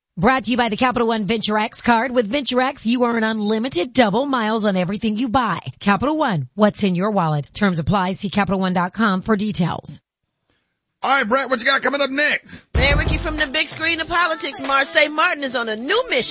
Brought to you by the Capital One Venture X card. With Venture X, you earn unlimited double miles on everything you buy. Capital One, what's in your wallet? Terms apply. See CapitalOne.com for details. All right, Brett, what you got coming up next? Man, Ricky, from the big screen of politics, Marsai Martin is on a new mission